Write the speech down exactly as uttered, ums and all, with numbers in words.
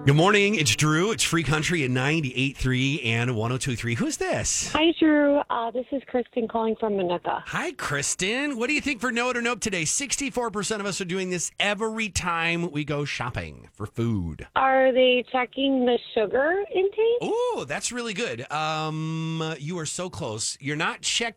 Good morning. It's Drew. It's Free Country at ninety-eight point three and one oh two point three. Who's this? Hi, Drew. Uh, this is Kristen calling from Minooka. Hi, Kristen. What do you think for Note or Nope today? sixty-four percent of us are doing this every time we go shopping for food. Are they checking the sugar intake? Oh, that's really good. Um, you are so close. You're not check.